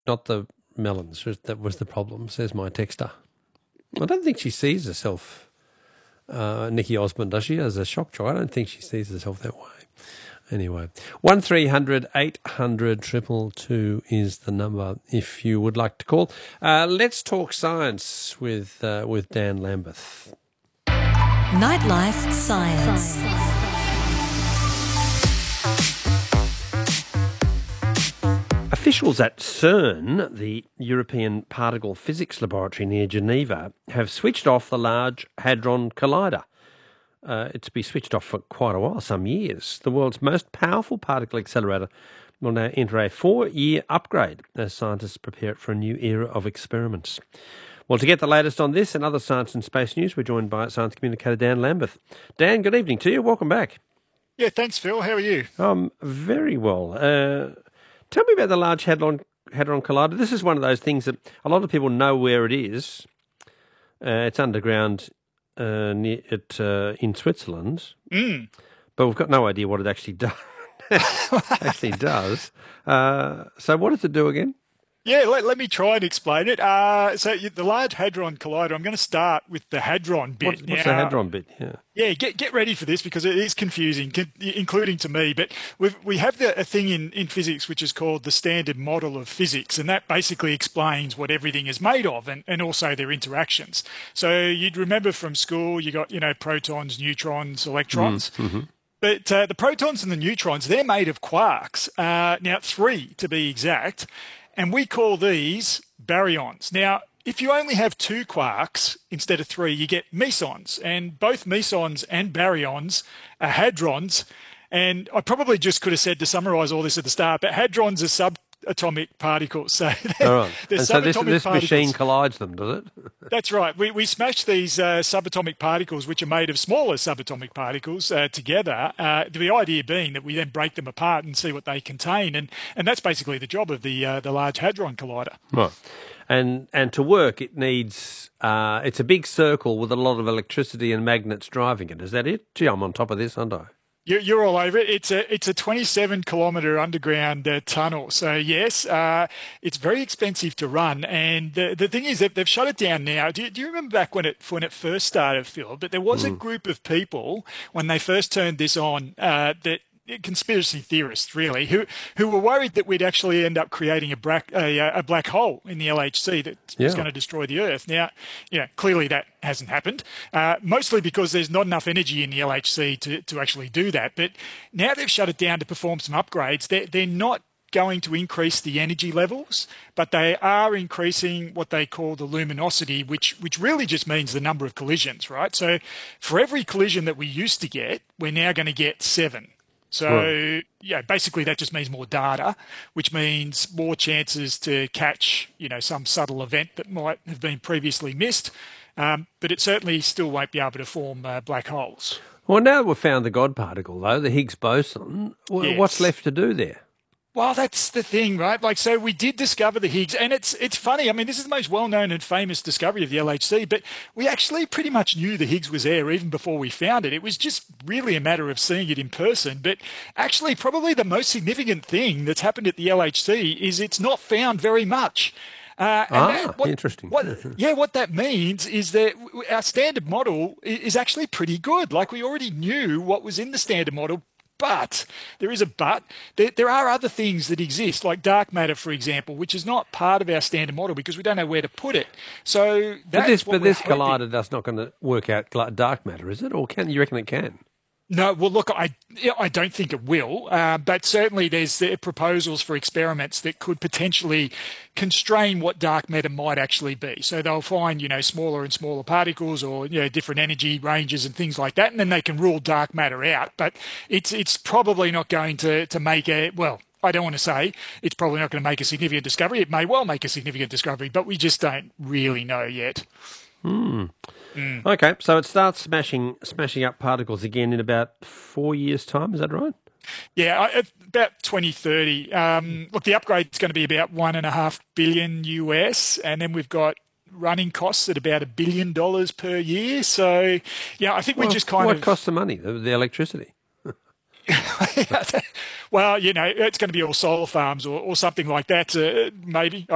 not the melons. That was the problem, says my texter. I don't think she sees herself, Nikki Osmond, does she, as a shock jock? I don't think she sees herself that way. Anyway, 1300 800 222 is the number if you would like to call. Let's talk science with Dan Lambeth. Nightlife Science. Officials at CERN, the European Particle Physics Laboratory near Geneva, have switched off the Large Hadron Collider. It's been switched off for quite a while, some years. The world's most powerful particle accelerator will now enter a 4-year upgrade as scientists prepare it for a new era of experiments. Well, to get the latest on this and other science and space news, we're joined by science communicator Dan Lambeth. Dan, good evening to you. Welcome back. Yeah, thanks, Phil. How are you? Very well. Tell me about the Large Hadron Collider. This is one of those things that a lot of people know where it is. It's underground in Switzerland, but we've got no idea what it actually does. So what does it do again? Yeah, let me try and explain it. The Large Hadron Collider, I'm going to start with the Hadron bit. What's the Hadron bit? Yeah, get ready for this because it is confusing, including to me. But we have a thing in physics which is called the Standard Model of Physics, and that basically explains what everything is made of and also their interactions. So you'd remember from school, you got, protons, neutrons, electrons. Mm-hmm. But the protons and the neutrons, they're made of quarks. Now, 3 to be exact. And we call these baryons. Now, if you only have 2 quarks instead of 3, you get mesons. And both mesons and baryons are hadrons. And I probably just could have said to summarise all this at the start, but hadrons are subatomic particles. So and so this machine collides them, does it? That's right. We smash these subatomic particles, which are made of smaller subatomic particles, together. The idea being that we then break them apart and see what they contain, and that's basically the job of the Large Hadron Collider. Right. And to work, it needs it's a big circle with a lot of electricity and magnets driving it. Is that it? Gee, I'm on top of this, aren't I? You're all over it. It's a 27-kilometre underground tunnel. So yes, it's very expensive to run. And the thing is that they've shut it down now. Do you remember back when it first started, Phil? But there was a group of people when they first turned this on that. Conspiracy theorists, really, who were worried that we'd actually end up creating a black hole in the LHC that was going to destroy the Earth. Now, clearly that hasn't happened, mostly because there's not enough energy in the LHC to actually do that. But now they've shut it down to perform some upgrades. They're not going to increase the energy levels, but they are increasing what they call the luminosity, which really just means the number of collisions, right? So for every collision that we used to get, we're now going to get 7. So, basically that just means more data, which means more chances to catch, some subtle event that might have been previously missed. But it certainly still won't be able to form black holes. Well, now that we've found the God particle, though, the Higgs boson, what's left to do there? Well, that's the thing, right? So we did discover the Higgs, and it's funny. I mean, this is the most well-known and famous discovery of the LHC, but we actually pretty much knew the Higgs was there even before we found it. It was just really a matter of seeing it in person. But actually, probably the most significant thing that's happened at the LHC is it's not found very much. Interesting. What that means is that our standard model is actually pretty good. Like, we already knew what was in the standard model. But there is a but. There are other things that exist, like dark matter, for example, which is not part of our standard model because we don't know where to put it. So this collider that's not going to work out dark matter, is it? Or you reckon it can? No, well, look, I don't think it will, but certainly there's proposals for experiments that could potentially constrain what dark matter might actually be. So they'll find, smaller and smaller particles or, different energy ranges and things like that, and then they can rule dark matter out. But it's probably not going to make I don't want to say it's probably not going to make a significant discovery. It may well make a significant discovery, but we just don't really know yet. Okay, so it starts smashing up particles again in about 4 years' time, is that right? Yeah, about 2030. Look, the upgrade is going to be about $1.5 billion US, and then we've got running costs at about $1 billion per year. So, I think what costs the money, the electricity? Well, it's going to be all solar farms or something like that, maybe.